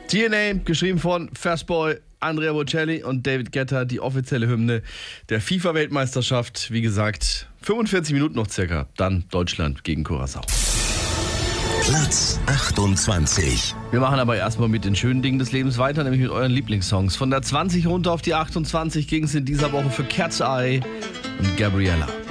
TNA, geschrieben von Fastboy, Andrea Bocelli und David Guetta, die offizielle Hymne der FIFA-Weltmeisterschaft. Wie gesagt, 45 Minuten noch circa, dann Deutschland gegen Curaçao. Platz 28. Wir machen aber erstmal mit den schönen Dingen des Lebens weiter, nämlich mit euren Lieblingssongs. Von der 20 runter auf die 28 ging es in dieser Woche für Cat's Eye und Gabriella.